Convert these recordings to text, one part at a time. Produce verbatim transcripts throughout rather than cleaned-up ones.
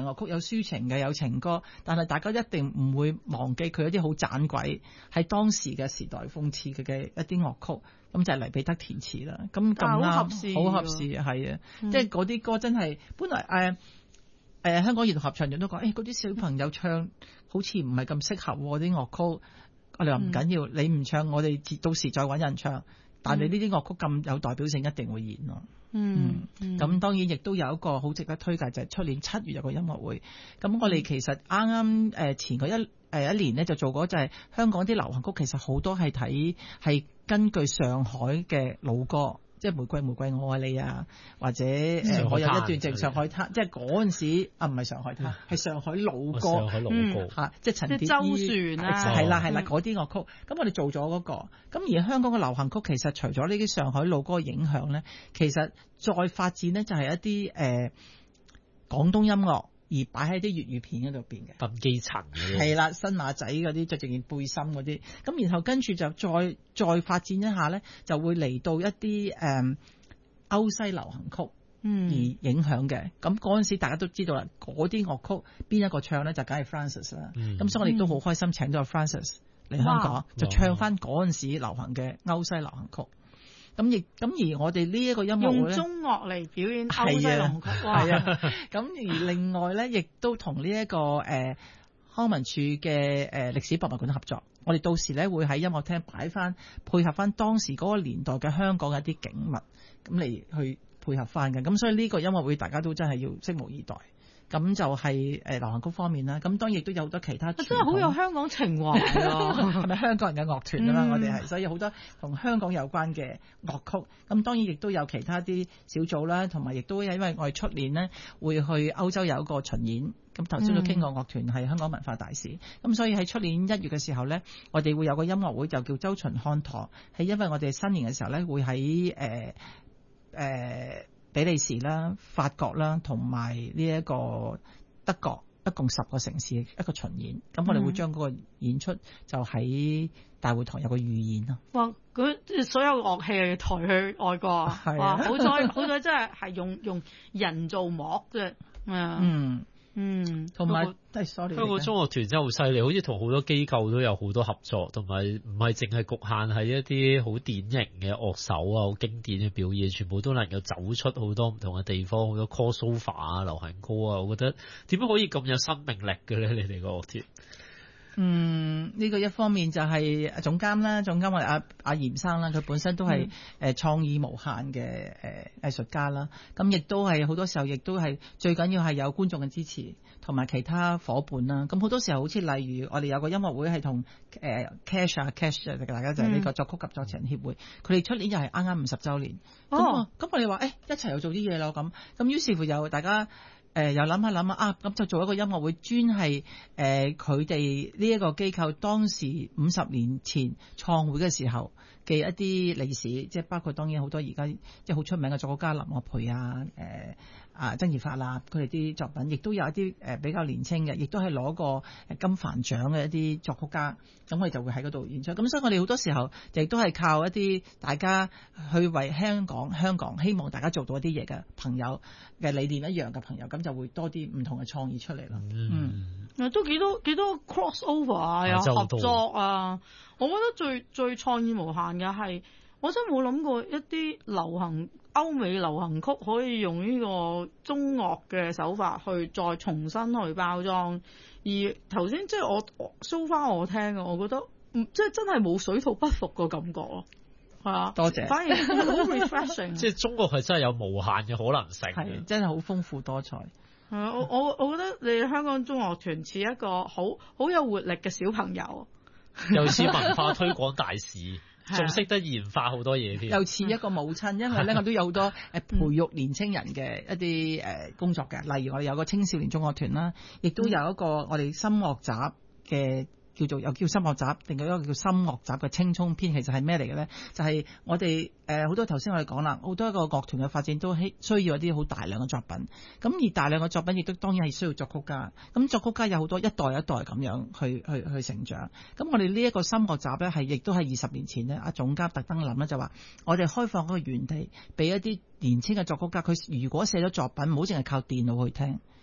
樂曲，有抒情嘅，有情歌，但係大家一定唔會忘記佢一啲好盞鬼喺當時嘅時代諷刺佢嘅一啲樂曲，咁就係黎彼得填詞啦。咁咁啱，好合適，好合適係啊！即係嗰啲歌真係本來誒。呃誒、呃、香港兒童合唱團都講，誒嗰啲小朋友唱好似唔係咁適合啲樂曲，我哋話唔緊要，你唔唱，我哋到時再揾人唱。但係你呢啲樂曲咁有代表性，一定會演咯。 嗯，咁、 嗯嗯、當然亦都有一個好值得推介，就係、是、出年七月有個音樂會。咁我哋其實啱啱誒前個一誒、呃、一年咧就做過，就係香港啲流行曲其實好多係睇係根據上海嘅老歌。即係玫瑰玫瑰我愛你啊，或者誒、呃、我有一段直上海灘，即係嗰陣時啊，唔係上海灘，係、嗯、上海老歌， 上海老歌嚇、嗯，即係陳蝶衣周旋啊， 係啦係啦嗰啲樂曲。咁我哋做咗嗰、那個，咁而香港嘅流行曲其實除咗呢啲上海老歌嘅影響咧，其實再發展咧就係一啲誒、呃、廣東音樂。而擺喺啲粵語片嗰度邊嘅， 鄧基層嘅， 係啦，新馬仔嗰啲着住件背心嗰啲，咁然後跟住就再再發展一下咧，就會嚟到一啲誒、嗯、歐西流行曲而影響嘅。咁嗰陣時大家都知道啦，嗰啲樂曲邊一個唱咧就梗係 Francis 啦。咁、嗯、所以我哋都好開心請咗 Francis 嚟香港，就唱翻嗰陣時流行嘅歐西流行曲。咁亦咁而我哋呢一個音樂會用中樂嚟表演歐西流行曲， 係啊，咁而另外咧，亦都同呢一個誒、呃、康文署嘅誒歷史博物館合作，我哋到時咧會喺音樂廳擺翻配合翻當時嗰個年代嘅香港嘅一啲景物，咁嚟去配合翻嘅。咁所以呢個音樂會大家都真係要拭目以待。咁就係誒流行曲方面啦，咁當然亦都有好多其他傳統， 真係好有香港情懷啊！ 係咪香港人嘅樂團啊嘛？嗯、我哋係，所以好多同香港有關嘅樂曲。咁當然亦都有其他啲小組啦，同埋亦都因為我哋出年呢會去歐洲有一個巡演。咁頭先都傾過樂團係香港文化大使，咁、嗯、所以喺出年一月嘅時候呢，我哋會有個音樂會就叫周巡看舵，係因為我哋新年嘅時候呢會喺誒誒。呃呃比利時啦、法國啦，同埋呢一個德國，一共十個城市一個巡演。咁我哋會將嗰個演出就喺大會堂有個預演咯。 哇！佢所有樂器係抬去外國啊！哇！好彩好彩，真係係用用人造幕啫。 嗯嗯，同埋都係 sorry。 香港中樂團真係好犀利，好似同好多機構都有好多合作，同埋唔係淨係局限喺一啲好典型嘅樂手啊、好經典嘅表演，全部都能夠走出好多唔同嘅地方，好多 crossover 啊、流行歌啊，我覺得點解可以咁有生命力嘅咧？你哋個樂團？嗯， 呢、這個一方面就係總監啦，總監我哋阿阿嚴生啦，佢本身都係誒創意無限嘅誒藝術家啦。咁亦都係好多時候，亦都係最緊要係有觀眾嘅支持，同埋其他伙伴啦。咁好多時候，好似例如我哋有個音樂會係同誒 Cash 啊 Cash 啊，大家就係呢個作曲及作詞人協會，佢哋出年又係啱啱五十週年。咁、哦、咁我哋話誒一齊又做啲嘢咯，咁咁於是乎又大家。誒、呃、又諗下諗下啊，咁就做一個音樂會，專係誒佢哋呢一個機構當時五十年前創會嘅時候嘅一啲歷史，即係包括當然好多而家即係好出名嘅作曲家林樂培啊、誒、呃、啊曾爾發啦，佢哋啲作品，亦都有一啲誒比較年輕嘅，亦都係攞過金帆獎嘅一啲作曲家，咁我哋就會喺嗰度演出。咁所以我哋好多時候亦都係靠一啲大家去為香港香港希望大家做到一啲嘢嘅朋友嘅理念一樣嘅朋友，咁就會多啲唔同嘅創意出嚟啦。嗯， 嗯都幾多幾多 cross over 啊，有合作啊。我覺得最最創意無限嘅係，我真係冇諗過一啲流行歐美流行曲可以用呢個中樂嘅手法去再重新去包裝。而頭先即係我 show 翻我聽嘅，我覺得即係真係冇水土不服個感覺咯。係啊， 多謝。 反而好 refreshing。 即係中國係真係有無限嘅可能性， 係真係好豐富多彩。 係啊，我我我覺得你香港中樂團似一個好好有活力嘅小朋友， 又似文化推廣大使，仲識得研發好多嘢添。 又似一個母親，因為咧我都有好多誒培育年青人嘅一啲誒工作嘅，例如我哋有個青少年中樂團啦，亦都有一個我哋新樂集嘅。叫做又叫新樂集，定有一個叫新樂集嘅青葱篇，其實係咩嚟嘅咧？就係、是、我哋誒好多頭先我哋講啦，好多一個樂團嘅發展都需需要一啲好大量嘅作品。咁而大量嘅作品亦都當然係需要作曲家。咁作曲家有好多一代一代咁樣去去去成長。咁我哋呢一個新樂集咧，係亦都係二十年前咧，阿總監特登諗咧就話，我哋開放嗰個園地俾一啲年輕嘅作曲家，佢如果寫咗作品，唔好淨係靠電腦去聽。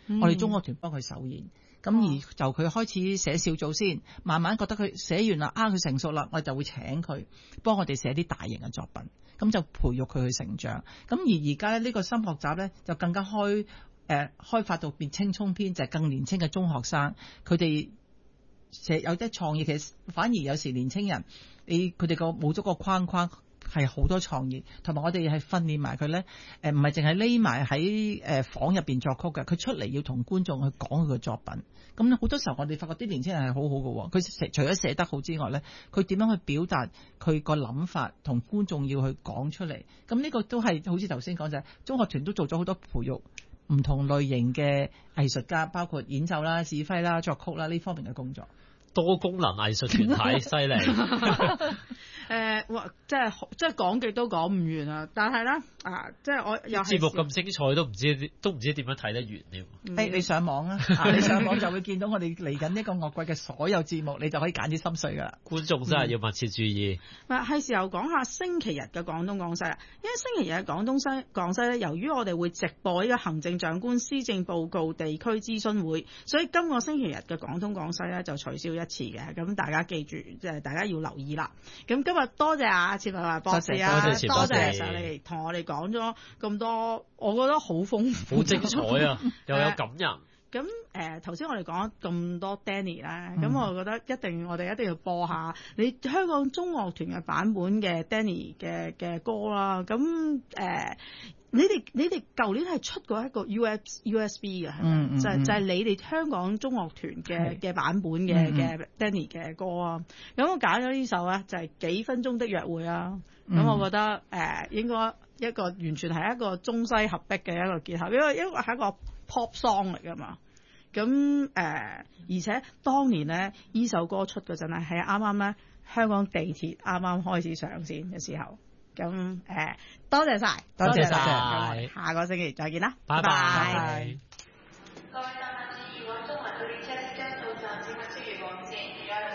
嗯、 我哋中樂團幫佢首演。咁、嗯、而就佢開始寫小組先，慢慢覺得佢寫完啦，啊佢成熟啦，我哋就會請佢幫我哋寫啲大型嘅作品，咁就培育佢去成長。咁而而家咧呢個新學習咧就更加開誒、呃、開發到變青蔥篇，就係、是、更年輕嘅中學生，佢哋寫有啲創意，其實反而有時年青人你佢哋個冇咗個框框。係好多創意，同埋我哋係訓練埋佢咧，誒唔係淨係匿埋喺誒房入邊作曲嘅，佢出嚟要同觀眾去講佢嘅作品。咁好多時候我哋發覺啲年輕人係好好嘅，佢除咗寫得好之外咧，佢點樣去表達佢個諗法，同觀眾要去講出嚟。咁呢個都係好似頭先講就係、是、中學團都做咗好多培育唔同類型嘅藝術家，包括演奏啦、指揮啦、作曲啦呢方面嘅工作。 多功能藝術團體犀利。 誒，哇！即係即係講極都講唔完啊！但係咧啊，即係我又係節目咁精彩，都唔知都唔知點樣睇得完添。誒、 嗯欸，你上網啊，你上網就會見到我哋嚟緊呢個樂季嘅所有節目，你就可以揀啲心水噶啦。 觀眾真係要密切注意。 嗱、嗯，係時候講下星期日嘅廣東廣西啦。因為星期日嘅廣東西廣西咧，由於我哋會直播呢個行政長官施政報告地區諮詢會，所以今個星期日嘅廣東廣西咧就取消一次嘅。咁大家記住，即係大家要留意啦。咁今日多謝阿錢文華博士啊，多謝多謝上嚟同我哋講咗咁多，我覺得好豐富， 好精彩啊，又有感人。 咁誒頭先我哋講咁多 Danny 咧，咁、嗯、我覺得一定我哋一定要播下你香港中樂團嘅版本嘅 Danny 嘅嘅歌啦。咁誒、呃，你哋你哋舊年係出過一個 U S U S B 嘅，係咪、嗯？就係、是、就係、是、你哋香港中樂團嘅嘅版本嘅嘅、嗯、Danny 嘅歌啊。咁我揀咗呢首咧，就係、是、幾分鐘的約會啊。咁、嗯、我覺得誒、呃、應該一個完全係一個中西合璧嘅一個結合，因為因為係一個 pop song 嚟㗎嘛。咁誒、呃，而且當年咧，呢首歌出嗰陣咧，係啱啱咧香港地鐵啱啱開始上線嘅時候。咁誒、呃，多謝晒， 多謝晒， 下個星期再見啦， 拜拜。